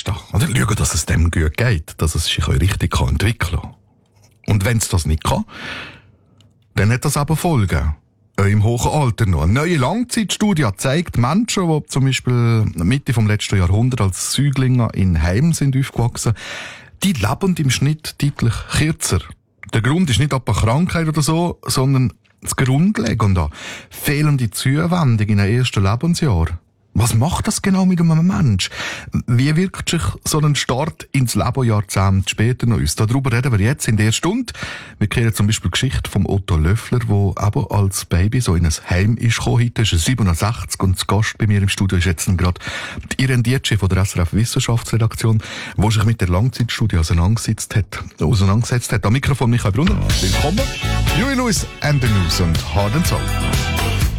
testen oder schauen, dass es dem gut geht, dass es sich richtig entwickeln kann. Und wenn es das nicht kann, dann hat das aber Folgen. Auch im hohen Alter noch. Eine neue Langzeitstudie zeigt, Menschen, die zum Beispiel Mitte vom letzten Jahrhundert als Säuglinge in Heimen sind aufgewachsen, die leben im Schnitt deutlich kürzer. Der Grund ist nicht etwa Krankheit oder so, sondern das Grundlegende. Fehlende Zuwendung in den ersten Lebensjahr. Was macht das genau mit einem Mensch? Wie wirkt sich so ein Start ins Leben Jahrzehnte später noch aus? Darüber reden wir jetzt in der Stunde. Wir kennen zum Beispiel die Geschichte von Otto Löffler, der eben als Baby so in ein Heim ist gekommen. Heute ist er 67 und zu Gast bei mir im Studio ist jetzt gerade die Irene Dietschi von der SRF Wissenschaftsredaktion, die sich mit der Langzeitstudie auseinandergesetzt hat. Am Mikrofon Michael Brunner. Willkommen. Huey Lewis and the News und Hard and Soul.